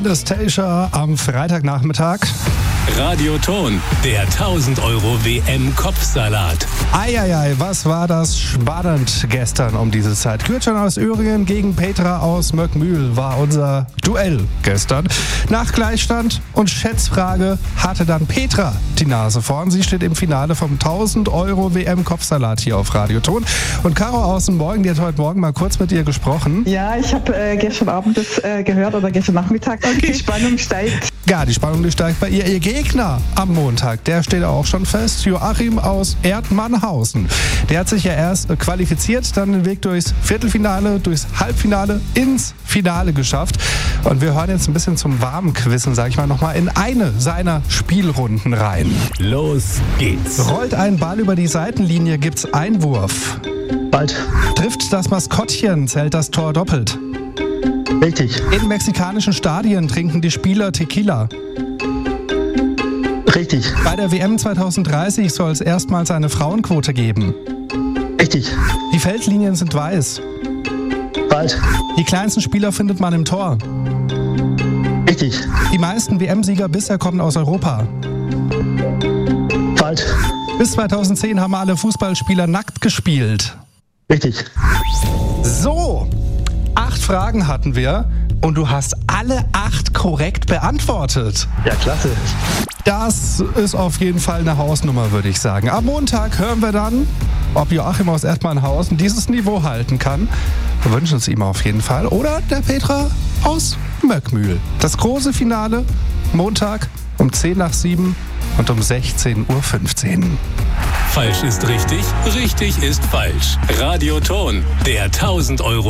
Anastasia am Freitagnachmittag. Radioton, der 1000 Euro WM-Kopfsalat. Eieiei, was war das spannend gestern um diese Zeit. Gürcan aus Öhringen gegen Petra aus Möckmühl war unser Duell gestern. Nach Gleichstand und Schätzfrage hatte dann Petra die Nase vorn. Sie steht im Finale vom 1000 Euro WM-Kopfsalat hier auf Radioton. Und Caro aus dem Morgen, die hat heute Morgen mal kurz mit ihr gesprochen. Ja, ich habe gestern Abend das gehört oder gestern Nachmittag. Okay. Die Spannung steigt. Ja, die Spannung die steigt bei ihr. Ihr Gegner am Montag, der steht auch schon fest. Joachim aus Erdmannhausen. Der hat sich ja erst qualifiziert, dann den Weg durchs Viertelfinale, durchs Halbfinale, ins Finale geschafft. Und wir hören jetzt ein bisschen zum warmen Quizzen, sag ich mal, nochmal in eine seiner Spielrunden rein. Los geht's. Rollt ein Ball über die Seitenlinie, gibt's Einwurf. Bald. Trifft das Maskottchen, zählt das Tor doppelt. Richtig. In mexikanischen Stadien trinken die Spieler Tequila. Richtig. Bei der WM 2030 soll es erstmals eine Frauenquote geben. Richtig. Die Feldlinien sind weiß. Bald. Die kleinsten Spieler findet man im Tor. Richtig. Die meisten WM-Sieger bisher kommen aus Europa. Bald. Bis 2010 haben alle Fußballspieler nackt gespielt. Richtig. So, 8 Fragen hatten wir und du hast alle 8 korrekt beantwortet. Ja, klasse. Das ist auf jeden Fall eine Hausnummer, würde ich sagen. Am Montag hören wir dann, ob Joachim aus Erdmannhausen dieses Niveau halten kann. Wir wünschen es ihm auf jeden Fall. Oder der Petra aus Möckmühl. Das große Finale Montag um 6:50 und um 16:15 Uhr. Falsch ist richtig, richtig ist falsch. Radioton, der 1000 Euro